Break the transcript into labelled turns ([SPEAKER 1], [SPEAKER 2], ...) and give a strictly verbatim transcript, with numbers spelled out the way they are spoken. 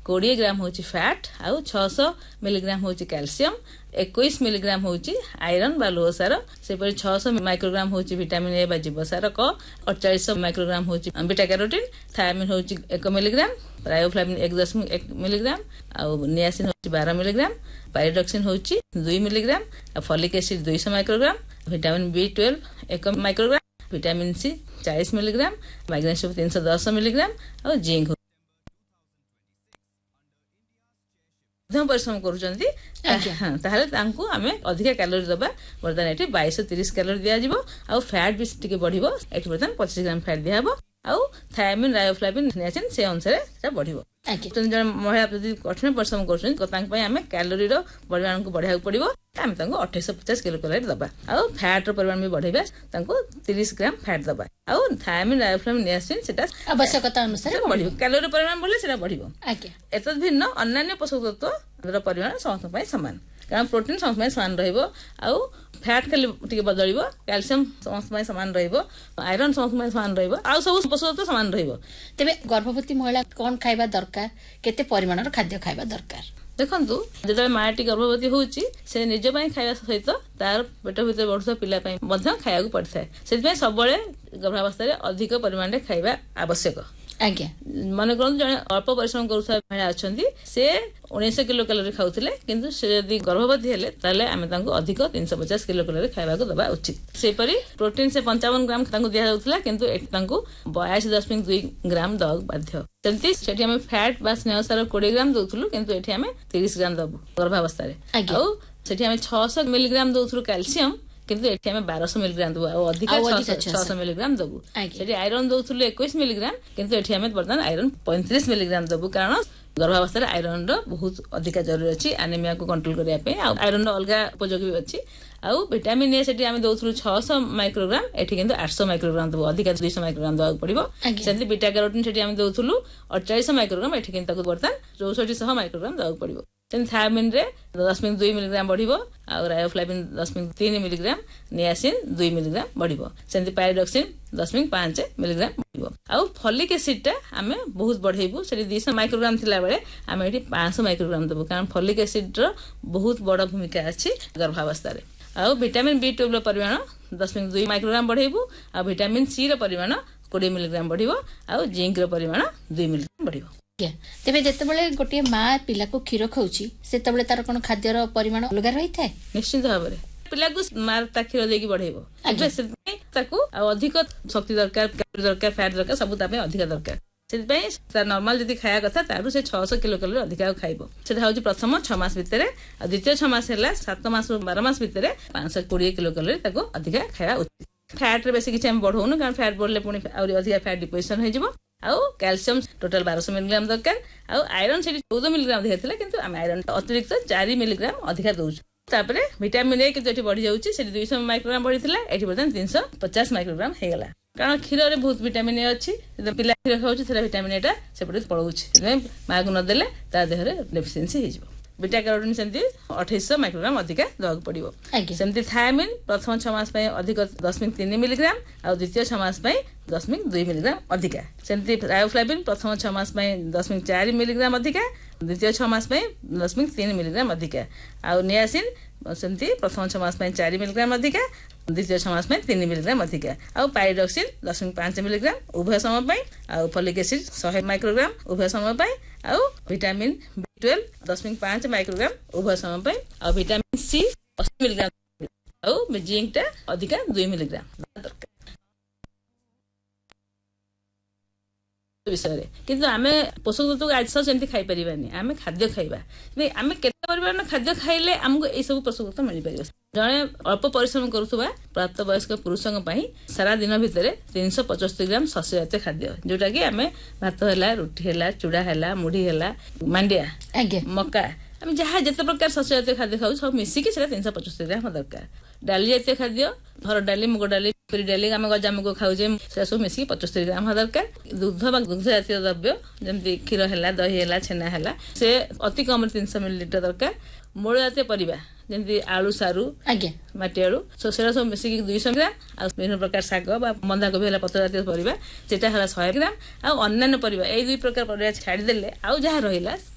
[SPEAKER 1] कोड़े ग्राम हूँ फैट आउ छःश मिलीग्राम हूँ कैल्शियम इक्कीस मिलीग्राम हूँ आयरन बा लोह सार से छःश माइक्रोग्राम हूँ विटामिन ए बा जीवसार क अड़चाश माइक्रोग्राम हूँ बीटा कैरोटीन थायमिन हूँ एक मिलीग्राम राइबोफ्लाविन एक दशमिक एक मिलीग्राम आउ नियासिन हूँ बारह मिलीग्राम पायरिडॉक्सिन हूँ दुई मिलीग्राम फॉलिक एसिड दुई सौ माइक्रोग्राम विटामिन बी ट्वेल्व एक माइक्रोग्राम विटामिन सी चालीस मिलीग्राम मैग्नेशियम तीन सौ दस मिलीग्राम और जिंक परिश्रम करूँ आम अधिका कैलोरी दबा बर्तमान ये बाईस तीस कैलोरी दिज्व आउ फैट भी बढ़ो ये बर्तमान पचास ग्राम फैट दिहब आउ थायमिन राइबोफ्लाविन नियासिन से अनुसार बढ़ो जन महिला कठिन परिश्रम करें कैलोरी परिमाण को बढ़ाया पड़ो आम अठाईस पचास किलो कैलोरी दबा आउ फैट परिमाण भी बढ़ेगा तीस ग्राम फैट दबा आउ थायमिन राइबोफ्लाविन नियासिन से
[SPEAKER 2] आवश्यकता अनुसार
[SPEAKER 1] बढ़ो कैलोरी परिमाण बढ़ले से बढ़ो एत भिन्न अन्य पोषक तत्व परिमाण समस्त सामान कारण प्रोटीन समस्त सामान रहिबो आउ फैट खाली टिके बदलिबो कैल्शियम समस्त सामान रहिबो आयरन समस्त सामान रहिबो आउ सब पोषक तत्व सामान रहिबो
[SPEAKER 2] तबे गर्भवती महिला कोन खाइबा दरकार केते परिमाणर खाद्य खाइबा दरकार
[SPEAKER 1] देखंतु जदे माटी गर्भवती होउची से निज पई खाइबा सहित तार पेट भीतर बढ़ुवा पिला पई मध्य खाइया को पड़थाय सेति सबै गर्भावस्था रे अधिक परिमाण रे खाइबा आवश्यक
[SPEAKER 2] आज्ञा
[SPEAKER 1] मन करते जन अल्प परिश्रम करुवा महिला अच्छा से उन्नीस किलो कैलोरी खाऊले किंतु से यदि गर्भवती हेले ताले आमे तांको अधिक तीन सौ पचास किलो कैलोरी खाइबा को दबा उचित सेपरी प्रोटीन से पंचावन ग्राम तांको दिया जाउतला किंतु एठी तांको बयासी दशमिक दुई ग्राम दग बाध्य सेंती सेठी आमे फैट बा स्नेह सार बीस ग्राम दउथुलु किंतु एठी आमे तीस ग्राम दबु गर्भावस्था रे आ सेठी आमे छह सौ मिलीग्राम दउथुलु कैल्शियम किंतु एठी हमें बारह सौ मिलीग्राम दबु और अधिक छह सौ मिलीग्राम दबु सेठी आयरन दउथुलु इक्कीस मिलीग्राम किंतु एठी हमें वर्तमान आयरन पैंतीस मिलीग्राम दबु कारण गर्भावस्था रे आयरन रो बहुत अधिक जरूरी अछि एनीमिया को कंट्रोल करिया पे आ आयरन रो अलगा उपयोग भी अछि आउ विटामिन ए सेठी हमें दउथुलु छह सौ माइक्रोग्राम एठी किंतु आठ सौ माइक्रोग्राम दबु अधिक दो सौ माइक्रोग्राम दबु पड़िबो सेठी बीटा कैरोटीन सेठी हमें दउथुलु अड़चाश माइक्रोग्राम एठी किंतु वर्तमान चौसठ सौ माइक्रोग्राम दबु पड़िबो थायमिन रे दशमिक दुई मिलीग्राम बढ़िबो आ राइबोफ्लाविन दशमिक तीन मिलीग्राम नियासिन दुई मिलीग्राम बढ़िबो सेंती पायरिडॉक्सिन दशमिक पांच मिलीग्राम बढ़िबो आ फॉलिक एसिड टा आमे बहुत बढ़ेबु सेठी दो सौ माइक्रोग्राम थिला बेले आमे एठी पाँच सौ माइक्रोग्राम दबु कारण फॉलिक एसिड रो बहुत बड़ भूमिका अछि गर्भावस्था रे आ विटामिन बी ट्वेल्व परिमाण दशमिक दुई माइक्रोग्राम बढ़ेबु आ विटामिन सी रो परिमाण बीस मिलीग्राम बढ़िबो आ जिंक रो परिमाण दुई मिलीग्राम बढ़िबो
[SPEAKER 2] तेबे जेतेबेले गोटे माँ पिला को क्षीर खाउची सेतेबेले तार कोन खाद्यर परिमाण अलग रही थाए
[SPEAKER 1] निश्चित भाबरे पिला को मार ता क्षीर देकी बढ़ेबो एबे से ताकू अधिक शक्ति दरकार कैलोरी दरकार फैट दरकार सब ता पे अधिक दरकार सेति तार नॉर्मल जदि खाया कथा तारु से छह सौ किलो कैलोरी अधिक खाइबो सेटा होची प्रथम छह मास भितरे आ द्वितीय छह मास हैला सात मास बारह मास भितरे पाँच सौ बीस किलो कैलोरी ताको अधिक खाया उचित फैट रे बेसी किछ हम बढ़ौनु कारण फैट बढ़ले पुनी और अधिक फैट डिपोजिशन हो जिवो आउ कैल्शियम टोटल बारह सौ मिलीग्राम दरकार आउ आयरन से चौदह मिलीग्राम अधिक थिला किंतु हम आयरन अतिरिक्त चार मिलीग्राम अधिक दउछु तापरे विटामिन ए किंतु एठी बढ़ी जाउची से दो सौ माइक्रोग्राम बढ़ी थिला एठी वर्तमान तीन सौ पचास माइक्रोग्राम हे गेला कारण क्षीर रे बहुत विटामिन ए अछि पिला क्षीर खाउची थिला विटामिन ए टा सेपटे पळउची मां को न देले ता देह रे डेफिशिएंसी हे जिवो बीटा कैरोटीन सेंती अठाईस माइक्रोग्राम अधिक दग पड़िबो सेंती थायमिन प्रथम छह मास पय अधिक दशमिक तीन मिलीग्राम आ द्वितीय छह मास पय दशमिक दुई मिलीग्राम अधिक सेंती राइबोफ्लाविन प्रथम छह मास पय दशमिक चार मिलीग्राम अधिक द्वितीय छह मास पय दशमिक तीन मिलीग्राम अधिक आ नियासिन सेंती प्रथम छह मास पय चार मिलीग्राम अधिक द्वितीय छह मास पय तीन मिलीग्राम अधिक आ पायरिडॉक्सिन दशमिक पांच मिलीग्राम उभय समय पय आ फॉलिक एसिड सौ माइक्रोग्राम उभय समय पय आ विटामिन बी ट्वेल्व दशमिक पांच माइक्रोग्राम उभय समय पय आ विटामिन सी अस्सी मिलीग्राम आ जिंक टा अधिक दो मिलीग्राम दरकार विषय किंतु आमे पोषक तत्व आज सेमती खाई परिबानी आमे खाद्य खाइबा नै आमे केते परिमाण खाद्य खाइले हमको ए सब पोषक तत्व मिल परिबो जणे अल्प परिश्रम करूथबा प्राप्त वयस्क पुरुषक पई सारा दिन भितरे तीन सौ पचहत्तर ग्राम शस्य जातीय खाद्य जोटा कि आमे भात हैला रोटी हैला चूड़ा हैला मुढ़ी हैला मांडिया आगे मक्का हम जहाँ जिते प्रकार शस्य जातीय खाद्य खाऊ सब मिसिकी से तीन सौ पचहत्तर ग्राम दरकार डाली जातीय खाद्य हर डाली मुग डाली पुरी डाली आम गजामुग खाऊे से सब मिसिकी पचहत्तर ग्राम दरकार दुग्ध बा दुग्ध जातीय द्रव्य जमती क्षीर है दही है छेना है से अति कम तीन सौ मिलीलीटर दरकार मूल जातीय परिबा जमती आलू सारू आगे माटी आलू सो सेरा सब मिसिकी दो सौ ग्राम आ विभिन्न प्रकार शाग बा बंधाकोबी है पत्र जातीय परिबा सेटा है सौ ग्राम आ अन्य परिबा ए दुई प्रकार परिबा छाड़ी देले आ जहाँ रहिला